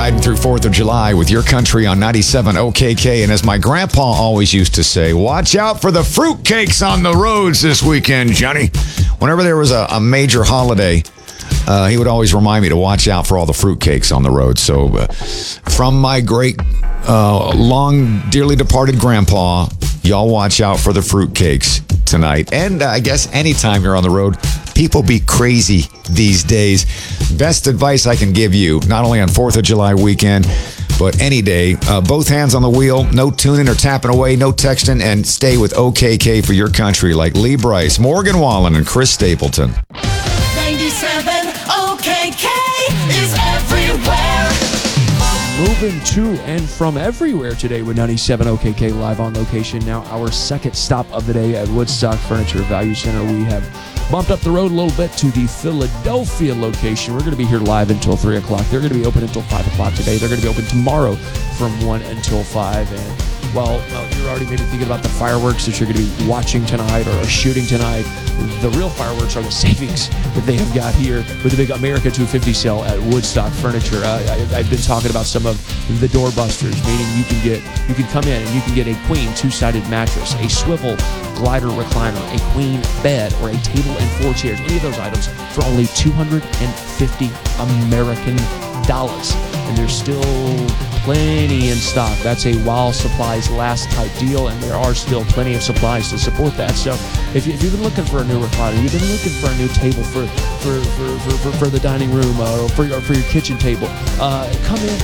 riding through 4th of July with your country on 97 OKK. And as my grandpa always used to say, watch out for the fruitcakes on the roads this weekend, Johnny. Whenever there was a major holiday, he would always remind me to watch out for all the fruitcakes on the road. So from my great, long, dearly departed grandpa, y'all watch out for the fruitcakes tonight. And I guess anytime you're on the road, people be crazy these days. Best advice I can give you, not only on 4th of July weekend, but any day, both hands on the wheel, no tuning or tapping away, no texting, and stay with OKK for your country like Lee Bryce, Morgan Wallen, and Chris Stapleton. 97 OKK is everywhere. Moving to and from everywhere today with 97 OKK live on location. Now our second stop of the day at Woodstock Furniture Value Center. We have bumped up the road a little bit to the Philadelphia location. We're going to be here live until 3 o'clock. They're going to be open until 5 o'clock today. They're going to be open tomorrow from 1 until 5. And well, you're already maybe thinking about the fireworks that you're going to be watching tonight or shooting tonight. The real fireworks are the savings that they have got here with the big America 250 sale at Woodstock Furniture. I've been talking about some of the doorbusters, meaning you can come in and you can get a queen two-sided mattress, a swivel glider recliner, a queen bed, or a table and 4 chairs. Any of those items for only $250 American dollars. And there's still plenty in stock. That's a while supplies last type deal, and there are still plenty of supplies to support that. So if you've been looking for a new recliner, you've been looking for a new table for the dining room or for your kitchen table, come in